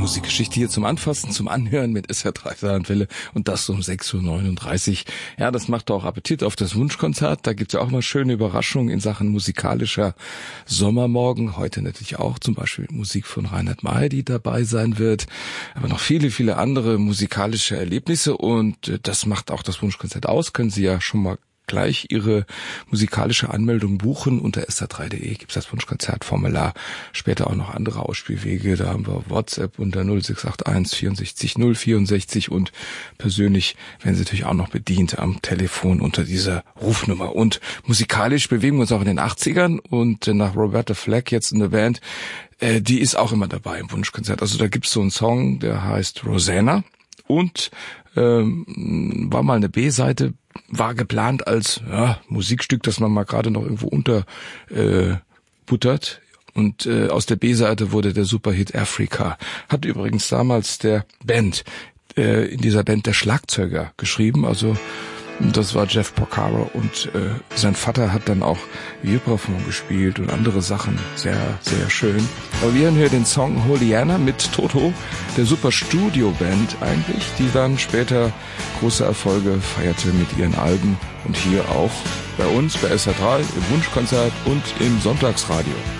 Musikgeschichte hier zum Anfassen, zum Anhören mit SR3 Saarlandwelle und das um 6:39 Uhr. Ja, das macht auch Appetit auf das Wunschkonzert. Da gibt's ja auch mal schöne Überraschungen in Sachen musikalischer Sommermorgen. Heute natürlich auch zum Beispiel Musik von Reinhard May, die dabei sein wird. Aber noch viele, viele andere musikalische Erlebnisse und das macht auch das Wunschkonzert aus. Können Sie ja schon mal gleich Ihre musikalische Anmeldung buchen. Unter sr3.de gibt es das Wunschkonzertformular. Später auch noch andere Ausspielwege. Da haben wir WhatsApp unter 0681 64 064 und persönlich werden Sie natürlich auch noch bedient am Telefon unter dieser Rufnummer. Und musikalisch bewegen wir uns auch in den 80ern und nach Roberta Flack jetzt in der Band, die ist auch immer dabei im Wunschkonzert. Also da gibt es so einen Song, der heißt Rosanna und war mal eine B-Seite, war geplant als Musikstück, das man mal gerade noch irgendwo buttert. Und aus der B-Seite wurde der Superhit Africa. Hat übrigens damals der Band, in dieser Band der Schlagzeuger geschrieben, also das war Jeff Porcaro und sein Vater hat dann auch Vibraphon gespielt und andere Sachen. Sehr, sehr schön. Aber wir hören hier den Song Holiana mit Toto, der super Studio-Band eigentlich, die dann später große Erfolge feierte mit ihren Alben und hier auch bei uns, bei SR3, im Wunschkonzert und im Sonntagsradio.